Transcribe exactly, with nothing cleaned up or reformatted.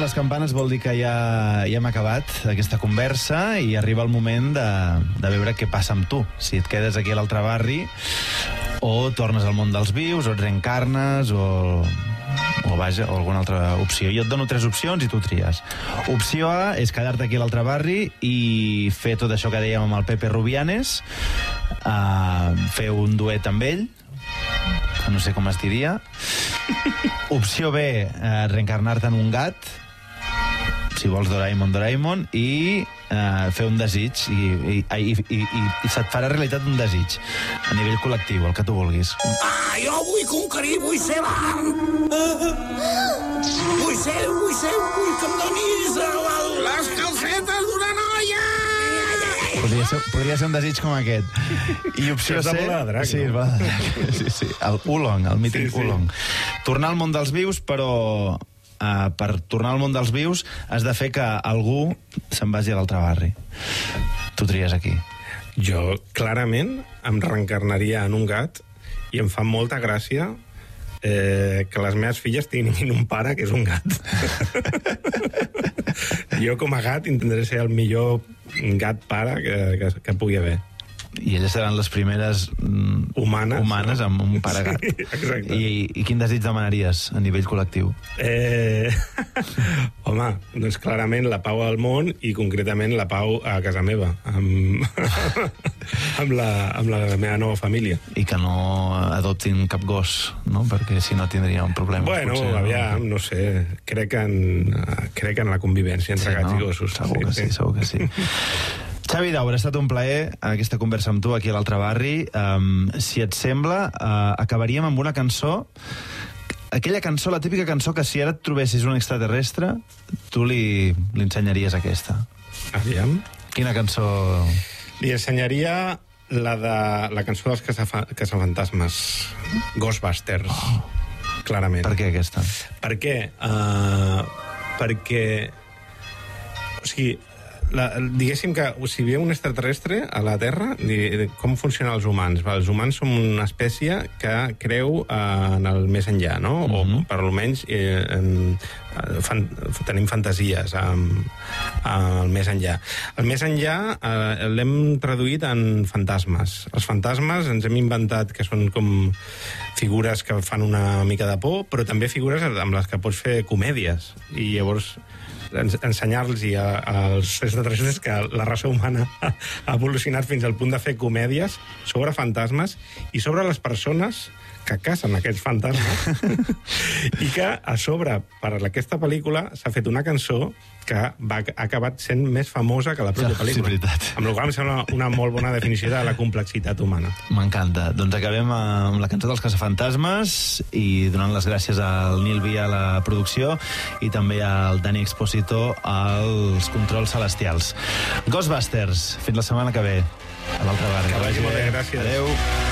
les campanes vol dir que ja, ja hem acabat aquesta conversa i arriba el moment de, de veure què passa amb tu. Si et quedes aquí a l'altre barri o tornes al món dels vius o et reencarnes o, o, vaja, o alguna altra opció. Jo et dono tres opcions i tu tries. Opció A és quedar-te aquí a l'altre barri i fer tot això que dèiem amb el Pepe Rubianes, uh, fer un duet amb ell, no sé com es diria. Opció B, eh, reencarnar-te en un gat, si vols Doraemon, Doraemon, i eh, fer un desig, i, i, i, i, i, i se't farà realitat un desig, a nivell col·lectiu, el que tu vulguis. Ah, jo vull conquerir, vull ser bar. Vull ser, vull ser, vull que em donis les calcetes d'una noia. Podria ser, podria ser un desig com aquest. I opció C... Drac, sí, no? sí, sí, el Oolong, el mític sí, sí. Oolong. Tornar al món dels vius, però uh, per tornar al món dels vius has de fer que algú se'n vagi a l'altre barri. Tu tries aquí. Jo, clarament, em reencarnaria en un gat i em fa molta gràcia eh, que les meves filles tinguin un pare que és un gat. Jo, com a gat, intentaré ser el millor gat pare que, que, que pugui haver. I elles seran les primeres mm, humanes, humanes no? amb un pare gat. Sí, exacte. I, I quin desig demanaries a nivell col·lectiu? Eh... Home, doncs clarament la pau al món i concretament la pau a casa meva, amb, amb, la, amb la meva nova família. I que no adoptin cap gos, no? Perquè si no tindria un problema. Bueno, potser, aviam, no? no sé, crec en, crec en la convivència entre sí, gats no? i gossos. Segur que sí, sí, segur que sí. Xavi Daura, ha estat un plaer aquesta conversa amb tu aquí a l'altre barri. Um, si et sembla, uh, acabaríem amb una cançó, aquella cançó, la típica cançó que si ara et trobessis un extraterrestre, tu li, li ensenyaries aquesta. Aviam. Quina cançó? Li ensenyaria la de la cançó dels caçafantasmes, Ghostbusters, oh. Clarament. Per què aquesta? Per què? Uh, perquè... O sigui, la, diguéssim que si hi ha un extraterrestre a la Terra, com funcionen els humans? Els humans som una espècie que creu en el més enllà, no? Mm-hmm. O per almenys eh, en, fan, tenim fantasies amb, amb el més enllà. El més enllà eh, l'hem traduït en fantasmes. Els fantasmes ens hem inventat que són com figures que fan una mica de por, però també figures amb les que pots fer comèdies. I llavors ensenyar-los als extraterrestres que la raça humana ha evolucionat fins al punt de fer comèdies sobre fantasmes i sobre les persones que cacen aquests fantasmes i que a sobre per aquesta pel·lícula s'ha fet una cançó que va, ha acabat sent més famosa que la pròpia sí, pel·lícula. Sí, veritat. Amb la qual em sembla una molt bona definició de la complexitat humana. M'encanta. Doncs acabem amb la cançó dels caçafantasmes i donant les gràcies al Nil Via a la producció i també al Dani Exposito als controls celestials. Ghostbusters, fins la setmana que ve a l'altre barri. Que vagi molt bé, gràcies. Adéu.